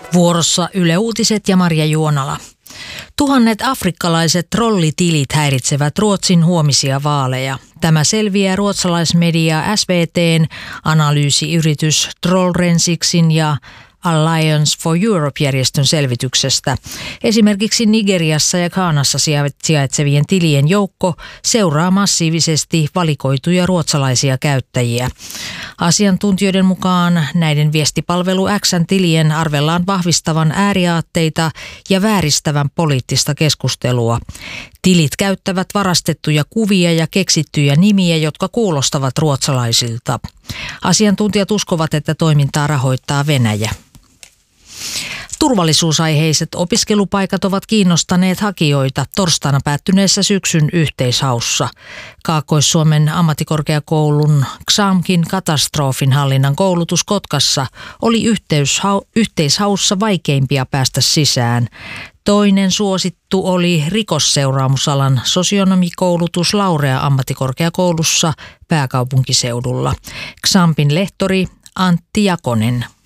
Vuorossa Yle Uutiset ja Marja Juonala. Tuhannet afrikkalaiset trollitilit häiritsevät Ruotsin huomisia vaaleja. Tämä selviää ruotsalaismedia SVT:n analyysiyritys Trollrensicsin ja Alliance for Europe-järjestön selvityksestä. Esimerkiksi Nigeriassa ja Ghanassa sijaitsevien tilien joukko seuraa massiivisesti valikoituja ruotsalaisia käyttäjiä. Asiantuntijoiden mukaan näiden viestipalvelu X:n tilien arvellaan vahvistavan ääriaatteita ja vääristävän poliittista keskustelua. Tilit käyttävät varastettuja kuvia ja keksittyjä nimiä, jotka kuulostavat ruotsalaisilta. Asiantuntijat uskovat, että toimintaa rahoittaa Venäjä. Turvallisuusaiheiset opiskelupaikat ovat kiinnostaneet hakijoita torstaina päättyneessä syksyn yhteishaussa. Kaakkois-Suomen ammattikorkeakoulun XAMKin katastrofinhallinnan koulutus Kotkassa oli yhteishaussa vaikeimpia päästä sisään. Toinen suosittu oli rikosseuraamusalan sosionomikoulutus Laurea ammattikorkeakoulussa pääkaupunkiseudulla. XAMPin lehtori Antti Jakonen.